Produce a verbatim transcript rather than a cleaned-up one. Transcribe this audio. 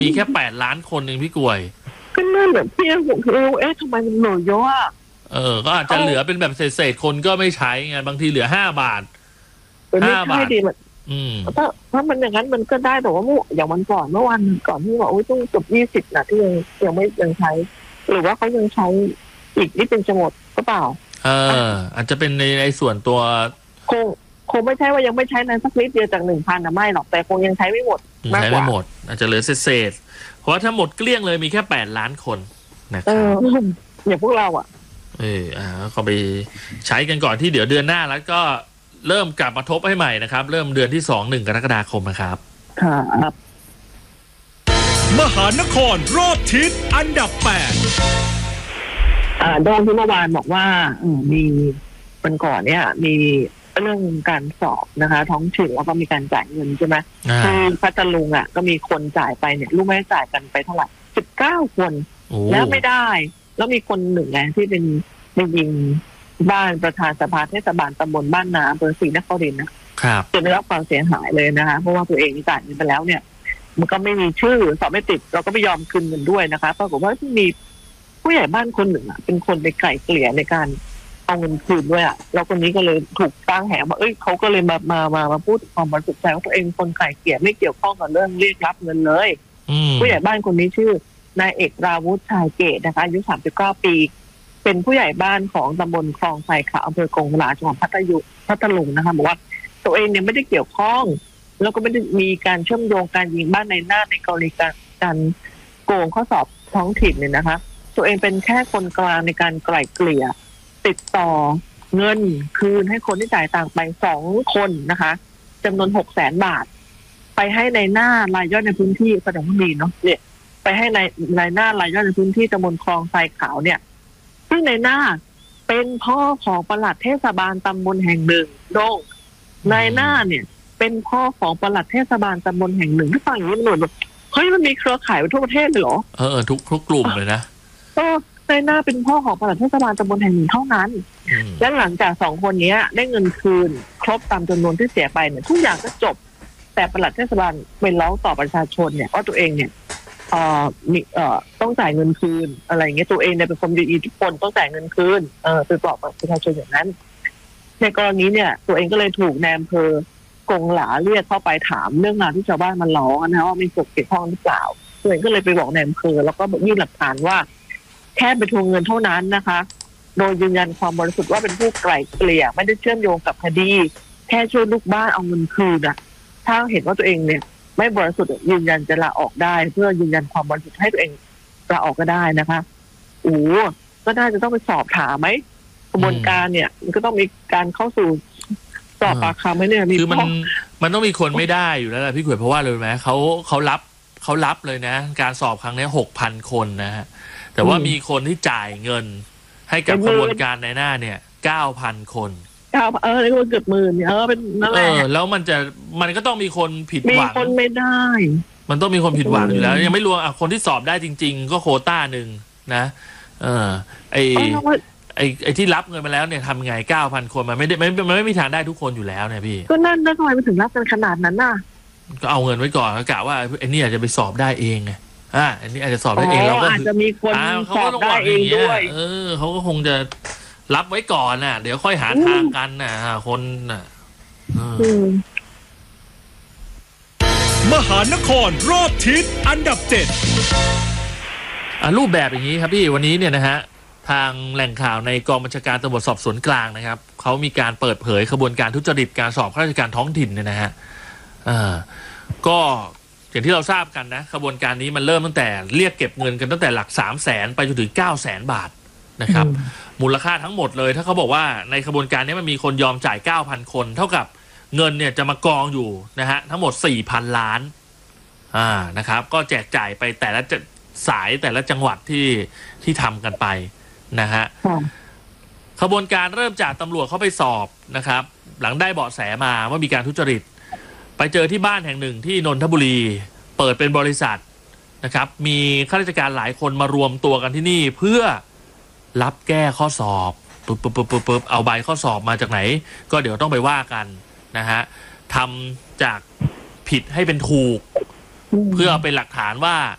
มีแค่แปดล้านคนเองพี่กวยก็นั่นแบบพี่ผมคือเอ๊ะทำไมมันหน่อยเยอะอ่ะเออก็อาจจะเหลือเป็นแบบเศษๆคนก็ไม่ใช้ไงบางทีเหลือห้าบาทห้าบาทดีมันอืมถ้าถ้ามันอย่างนั้นมันก็ได้แต่ว่าเมื่ออย่างวันก่อนเมื่อวันก่อนที่บอกโอ้ยต้องจบยี่สิบนะที่ยังยังไม่ยังใช้หรือว่าเขายังใช้อีกนี่เป็นจะหมดก็เปล่าเอออาจจะเป็นในในส่วนตัวคงคงไม่ใช่ว่ายังไม่ใช้ในสักนิดเดียวจากหนึ่งพันนะไม่หรอกแต่คงยังใช้ไม่หมดใช้ไม่หมดอาจจะเหลือเศษๆเพราะว่าถ้าหมดเกลี้ยงเลยมีแค่แปดล้านคนนะครับอย่างพวกเราอ่ะเอออ่าก็ไปใช้กันก่อนที่เดี๋ยวเดือนหน้าแล้วก็เริ่มกลับมาทบให้ใหม่นะครับเริ่มเดือนที่สองหนึ่งกรกฎาคมนะครับครับมหานครรอบทิศอันดับแปดอ่าโดนที่เมื่อวานบอกว่ามีวันก่อนเนี่ยมีเรื่องการสอบนะคะท้องถิ่นแล้วก็มีการจ่ายเงินใช่ไหมคือพัทลุงอ่ะก็มีคนจ่ายไปเนี่ยรู้ไหมจ่ายกันไปเท่าไหร่สิบเก้าคนแล้วไม่ได้แล้วมีคนหนึ่งไงที่เป็นเป็นยิงบ้านประธานสภาเทศบาลตำบลบ้านนาอำเภอศรีนครินทร์นะครับจนได้รับความเสียหายเลยนะคะเพราะว่าตัวเองจ่ายเงินไปแล้วเนี่ยมันก็ไม่มีชื่อสอบไม่ติดเราก็ไม่ยอมคืนเงินด้วยนะคะปรากฏว่าที่มีผู้ใหญ่บ้านคนหนึ่งอ่ะเป็นคนไปไกล่เกลี่ยในการเอาเงินคืนด้วยอ่ะแล้วคนนี้ก็เลยถูกตั้งแหว่าเอ้ยเขาก็เลยมามามามาพูดความบริสุทธิ์ใจว่าตัวเองคนไกล่เกลี่ยไม่เกี่ยวข้องกับเรื่องเรียกรับเงินเลยผู้ใหญ่บ้านคนนี้ชื่อนายเอกราวุฒิชายเกตนะคะอายุสามสิบเก้าปีเป็นผู้ใหญ่บ้านของตำบลคลองไผ่ขาวอำเภอกงหลาจังหวัดพัทลุงพัทลุงนะคะบอกว่าตัวเองเนี่ยไม่ได้เกี่ยวข้องแล้วก็ไม่ได้มีการเชื่อมโยงการยิงบ้านในหน้าในกรณีการการโกงข้อสอบท้องถิ่นเนี่ยนะคะตัวเองเป็นแค่คนกลางในการไกล่เกลี่ยติดต่อเงินคืนให้คนที่จ่ายต่างไปสองคนนะคะจำนวนหกแสนบาทไปให้ในหน้ารายย่อยในพื้นที่แสดงว่ามีเนาะเนี่ยไปให้ในในหน้ารายย่อยในพื้นที่ตำบลคลองทรายขาวเนี่ยซึ่งในหน้าเป็นพ่อของปลัดเทศบาลตำบลแห่งหนึ่งโด่งในหน้าเนี่ยเป็นพ่อของปลัดเทศบาลตำบลแห่งหนึ่งที่ฟังอย่างนี้มันหนุนเฮ้ยมันมีเครือข่ายไปทั่วประเทศเลยเหรอเออทุกทุกกลุ่มเลยนะก็ในหน้าเป็นพ่อของปลัดเทศบาลตำบลแห่งหนึ่งเท่านั้นและหลังจากสองคนนี้ได้เงินคืนครบตามจำนวนที่เสียไปเนี่ยทุกอย่างก็จบแต่ปลัดเทศบาลเป็นร้องต่อประชาชนเนี่ยว่าตัวเองเนี่ยเอ่อมีเอ่อต้องจ่ายเงินคืนอะไรอย่างเงี้ยตัวเองเนี่ยเป็นคนมีอิทธิพลต้องจ่ายเงินคืนเออไปบอกประชาชนอย่างนั้นในกรณีเนี่ยตัวเองก็เลยถูกนายอำเภอกงหลาเรียกเข้าไปถามเรื่องราวที่ชาวบ้านมันร้องนะว่ามีส่วนเกี่ยวข้องหรือเปล่าตัวเองก็เลยไปบอกนายอำเภอแล้วก็ยื่นหลักฐานว่าแค่ไปทวงเงินเท่านั้นนะคะโดยยืนยันความบริสุทธิ์ว่าเป็นผู้ไกล่เกลี่ยไม่ได้เชื่อมโยงกับคดีแค่ช่วยลูกบ้านเอาเงินคืนอ่ะถ้าเห็นว่าตัวเองเนี่ยไม่บริสุทธิ์ยืนยันจะลาออกได้เพื่อยืนยันความบริสุทธิ์ให้ตัวเองลาออกก็ได้นะคะโอ้ก็น่าจะต้องไปสอบถามไหมกระบวนการเนี่ยมันก็ต้องมีการเข้าสู่สอบปากคำไหมเนี่ยคือมันมันต้องมีคนไม่ได้อยู่แล้วแหละพี่ขวยเพราะว่าเลยไหมเขาเขารับเขารับเลยนะการสอบครั้งนี้หกพันคนนะฮะแต่ว่ามีคนที่จ่ายเงินให้กับกระบวนการในหน้าเนี่ยเก้าพันคนเก้าเออเรียกว่าเกือบหมื่นเนี่ยเออเป็นนั่นแหละแล้วมันจะมันก็ต้องมีคนผิดหวังมีคนไม่ได้มันต้องมีคนผิดหวังอยู่แล้วยังไม่รวมอ่ะคนที่สอบได้จริงๆก็โควต้าหนึ่งนะเออไอไอ้ไอ้ที่รับเงินมาแล้วเนี่ยทำไงเก้าพันคนมันไม่ได้ไม่มันไม่มีทางได้ทุกคนอยู่แล้วเนี่ยพี่ก็นั่นแล้วทำไมมันถึงรับกันขนาดนั้นน่ะก็เอาเงินไว้ก่อนกะว่าไอ้นี่อาจจะไปสอบได้เองไงอ่าอันนี้อาจจะสอบได้เองเราก็อาจจะมีคนสอบได้เองด้วยเออเขาก็คงจะรับไว้ก่อนน่ะเดี๋ยวค่อยหาทางกันน่ะคนน่ะมหานครรอบทิศอันดับเจ็ดอ่ารูปแบบอย่างนี้ครับพี่วันนี้เนี่ยนะฮะทางแหล่งข่าวในกองบัญชาการตำรวจสอบสวนกลางนะครับเขามีการเปิดเผยขบวนการทุจริตการสอบข้าราชการท้องถิ่นเนี่ยนะฮะอ่าก็อย่างที่เราทราบกันนะขบวนการนี้มันเริ่มตั้งแต่เรียกเก็บเงินกันตั้งแต่หลักสามแสนไปจนถึงเก้าแสนบาทนะครับมูลค่าทั้งหมดเลยถ้าเขาบอกว่าในขบวนการนี้มันมีคนยอมจ่าย เก้าพัน คนเท่ากับเงินเนี่ยจะมากองอยู่นะฮะทั้งหมด สี่พัน ล้านอ่านะครับก็แจกจ่ายไปแต่ละสายแต่ละจังหวัดที่ที่ทำกันไปนะฮะขบวนการเริ่มจากตำรวจเข้าไปสอบนะครับหลังได้เบาะแสมาว่ามีการทุจริตไปเจอที่บ้านแห่งหนึ่งที่นนทบุรีเปิดเป็นบริษัทนะครับมีข้าราชการหลายคนมารวมตัวกันที่นี่เพื่อรับแก้ข้อสอบปุ๊บปุ๊บปุ๊บปุ๊บเอาใบข้อสอบมาจากไหนก็เดี๋ยวต้องไปว่ากันนะฮะทำจากผิดให้เป็นถูกเพื่อเป็นหลักฐานว่า